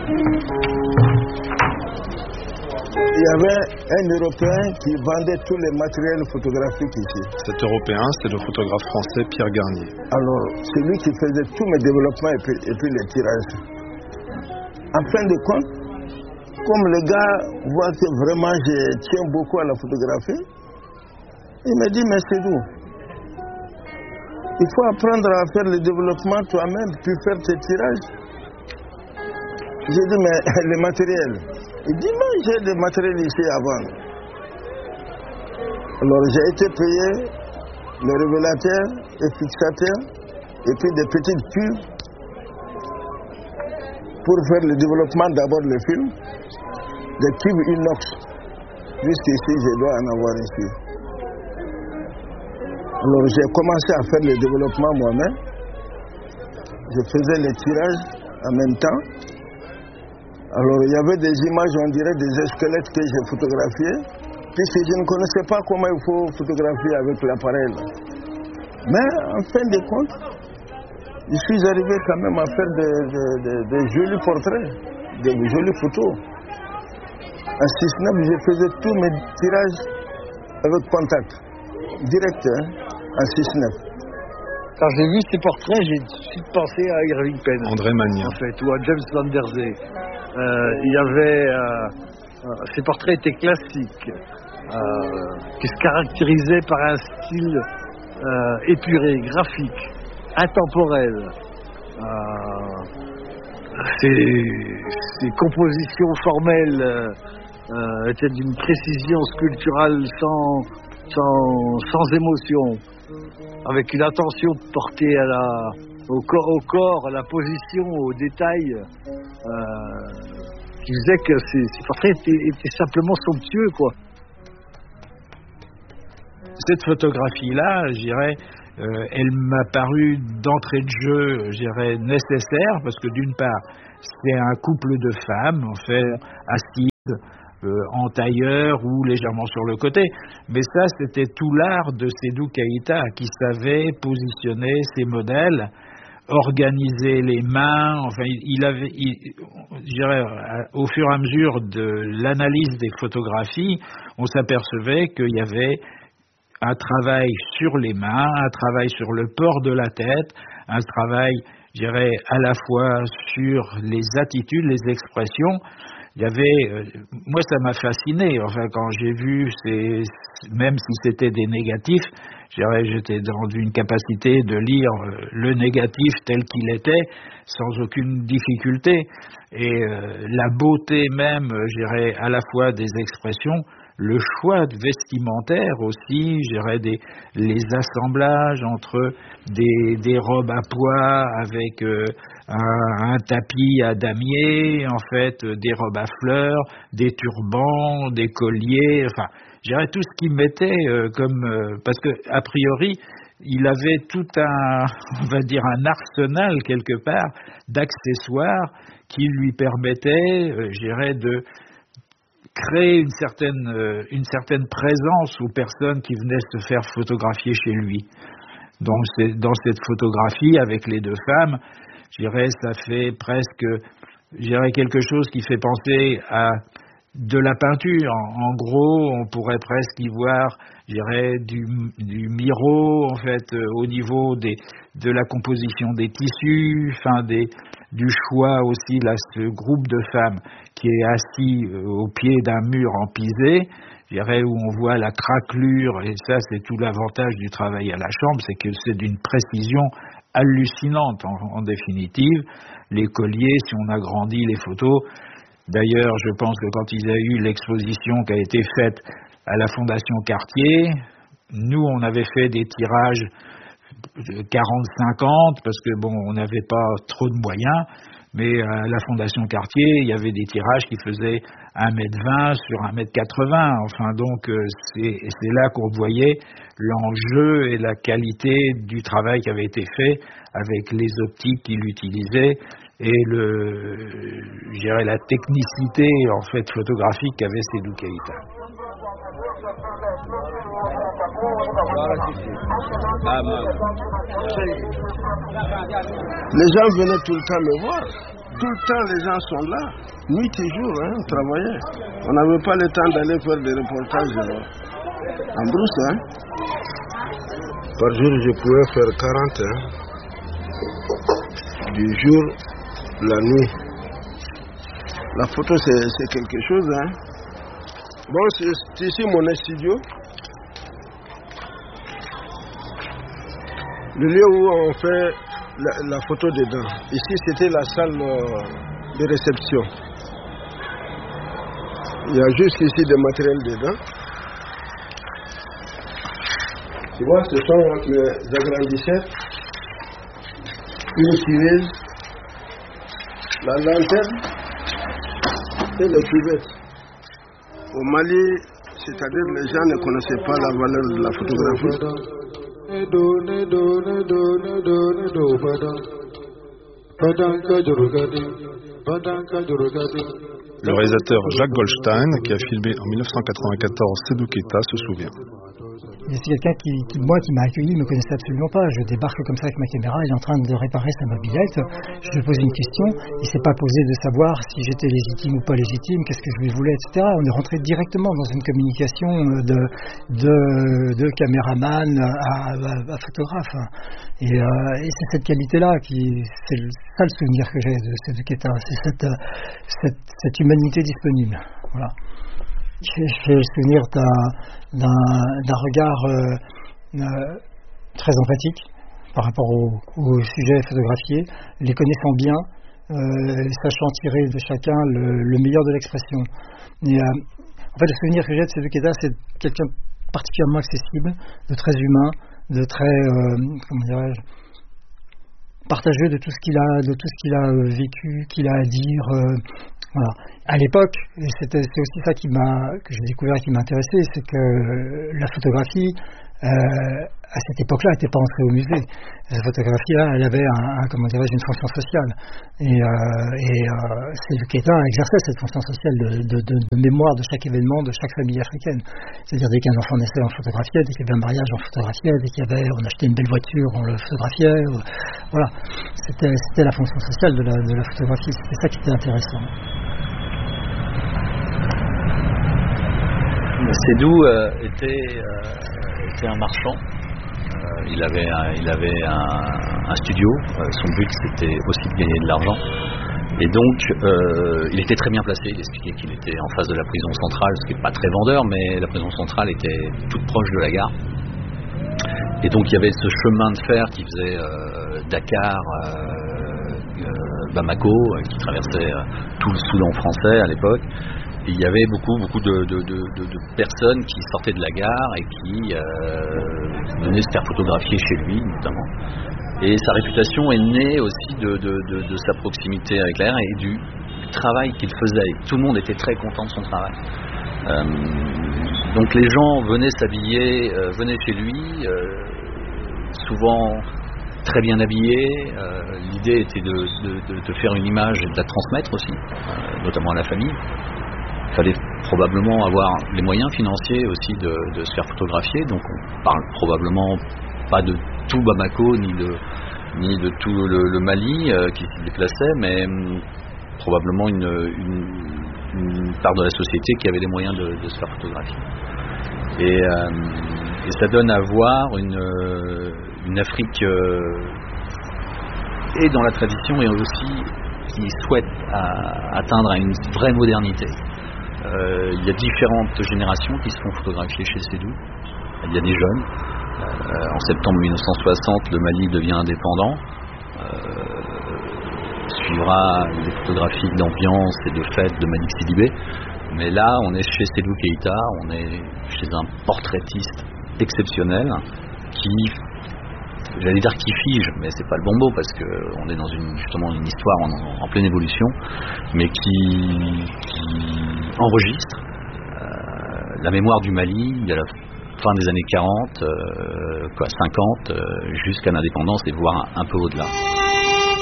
Il y avait un Européen qui vendait tous les matériels photographiques ici. Cet Européen, c'est le photographe français Pierre Garnier. Alors, c'est lui qui faisait tous mes développements et puis les tirages. En fin de compte, comme le gars voit que vraiment je tiens beaucoup à la photographie, il me dit, mais c'est d'où? Il faut apprendre à faire le développement toi-même, puis faire tes tirages. J'ai dit, mais le matériel. Il dit, non, j'ai des matériels ici à vendre. Alors j'ai été payé le révélateur, le fixateur, et puis des petites pubs pour faire le développement d'abord le film, des tubes inox. Jusqu'ici, je dois en avoir ici. Alors j'ai commencé à faire le développement moi-même. Je faisais les tirages en même temps. Alors il y avait des images, on dirait des squelettes que j'ai photographiés, puisque je ne connaissais pas comment il faut photographier avec l'appareil. Mais en fin de compte, je suis arrivé quand même à faire des jolis portraits, des jolies photos. En 6-9, je faisais tous mes tirages avec contact, direct, en 6-9. Quand j'ai vu ces portraits, j'ai tout de suite pensé à Irving Penn. André Magnin. En fait, ou à James Van Der Zee. Il y avait... ces portraits étaient classiques, qui se caractérisaient par un style épuré, graphique, intemporel. Ces compositions formelles étaient d'une précision sculpturale sans émotion, avec une attention portée au corps, à la position, aux détails, qui faisait que ces portraits étaient simplement somptueux, quoi. Cette photographie-là, je dirais, elle m'a paru d'entrée de jeu, je dirais, nécessaire, parce que d'une part, c'est un couple de femmes, en fait, assises, en tailleur ou légèrement sur le côté. Mais ça, c'était tout l'art de Sédou Keïta, qui savait positionner ses modèles, organiser les mains. Enfin, je dirais, au fur et à mesure de l'analyse des photographies, on s'apercevait qu'il y avait un travail sur les mains, un travail sur le port de la tête, un travail, je dirais, à la fois sur les attitudes, les expressions. Il y avait, moi ça m'a fasciné, enfin quand j'ai vu, même si c'était des négatifs, je dirais, j'étais dans une capacité de lire le négatif tel qu'il était, sans aucune difficulté, et la beauté même, je dirais, à la fois des expressions, le choix vestimentaire aussi, je dirais, les assemblages entre des robes à pois avec un tapis à damier, en fait, des robes à fleurs, des turbans, des colliers, enfin, je dirais tout ce qu'il mettait parce que a priori, il avait tout on va dire un arsenal quelque part d'accessoires qui lui permettaient, je dirais, de créer une certaine présence aux personnes qui venaient se faire photographier chez lui. Donc dans cette photographie avec les deux femmes, je dirais ça fait presque, je dirais quelque chose qui fait penser à de la peinture. En gros, on pourrait presque y voir, je dirais, du miro en fait au niveau de la composition des tissus, enfin du choix aussi là, ce groupe de femmes qui est assis au pied d'un mur en pisé, je dirais, où on voit la craquelure, et ça c'est tout l'avantage du travail à la chambre, c'est que c'est d'une précision hallucinante en définitive. Les colliers, si on agrandit les photos, d'ailleurs je pense que quand il y a eu l'exposition qui a été faite à la Fondation Cartier, nous on avait fait des tirages 40-50 parce que bon, on n'avait pas trop de moyens, mais à la Fondation Cartier, il y avait des tirages qui faisaient 1m20 sur 1m80. Enfin donc c'est là qu'on voyait l'enjeu et la qualité du travail qui avait été fait avec les optiques qu'il utilisait et je dirais la technicité en fait photographique qu'avait Sédou Keïta. Les gens venaient tout le temps me voir. Tout le temps, les gens sont là, nuit et jour, on travaillait. On n'avait pas le temps d'aller faire des reportages en brousse. Par jour, je pouvais faire 40. Du jour, la nuit. La photo, c'est quelque chose. Bon, c'est ici mon studio. Le lieu où on fait la photo dedans. Ici, c'était la salle de réception. Il y a juste ici des matériels dedans. Tu vois, ce sont les agrandisseurs, une tireuse, la lanterne et les cuvettes. Au Mali, c'est-à-dire les gens ne connaissaient pas la valeur de la photographie. Le réalisateur Jacques Goldstein, qui a filmé en 1994 Sédou Keïta, se souvient. C'est quelqu'un qui m'a accueilli, ne me connaissait absolument pas. Je débarque comme ça avec ma caméra, il est en train de réparer sa mobilette. Je lui pose une question, il ne s'est pas posé de savoir si j'étais légitime ou pas légitime, qu'est-ce que je lui voulais, etc. On est rentré directement dans une communication de caméraman à photographe. Et c'est cette qualité-là c'est ça le souvenir que j'ai de Sédou Keïta, c'est cette humanité disponible. Voilà. J'ai le souvenir d'un regard très empathique par rapport au sujet photographié, les connaissant bien, sachant tirer de chacun le meilleur de l'expression. Et, en fait, le souvenir que j'ai de Sédou Keïta, c'est quelqu'un de particulièrement accessible, de très humain, de très, comment dirais-je, partageux de tout ce qu'il a vécu, qu'il a à dire. Voilà. À l'époque, et c'est aussi ça que j'ai découvert et qui m'a intéressé, c'est que la photographie, à cette époque-là, n'était pas entrée au musée. La photographie-là, elle avait une fonction sociale. Et Sédou Keïta exerçait cette fonction sociale de mémoire de chaque événement, de chaque famille africaine. C'est-à-dire, dès qu'un enfant naissait, on photographiait, dès qu'il y avait un mariage, on photographiait, dès on achetait une belle voiture, on le photographiait. Voilà. C'était la fonction sociale de la photographie. C'était ça qui était intéressant. Sédou était un marchand. Il avait un studio. Son but, c'était aussi de gagner de l'argent. Et donc, il était très bien placé. Il expliquait qu'il était en face de la prison centrale, ce qui n'est pas très vendeur, mais la prison centrale était toute proche de la gare. Et donc, il y avait ce chemin de fer qui faisait Dakar, Bamako, qui traversait tout le Soudan français à l'époque. Et il y avait beaucoup de personnes qui sortaient de la gare et qui venaient se faire photographier chez lui, notamment. Et sa réputation est née aussi de sa proximité avec la gare et du travail qu'il faisait. Tout le monde était très content de son travail. Donc les gens venaient s'habiller, venaient chez lui, souvent très bien habillés. L'idée était de faire une image et de la transmettre aussi, notamment à la famille. Il fallait probablement avoir les moyens financiers aussi de se faire photographier, donc on parle probablement pas de tout Bamako ni de tout le Mali qui se déplaçait, mais probablement une part de la société qui avait les moyens de se faire photographier. Et ça donne à voir une Afrique et dans la tradition et aussi qui souhaite atteindre à une vraie modernité. Il y a différentes générations qui se font photographier chez Sédou. Il y a des jeunes. En septembre 1960, le Mali devient indépendant. Suivra les photographies d'ambiance et de fête de Malik Sidibé. Mais là, on est chez Sédou Keïta, on est chez un portraitiste exceptionnel qui, j'allais dire qui fige, mais c'est pas le bon mot parce qu'on est dans justement une histoire en pleine évolution, mais qui enregistre la mémoire du Mali à la fin des années 40, 50, jusqu'à l'indépendance et voire un peu au-delà.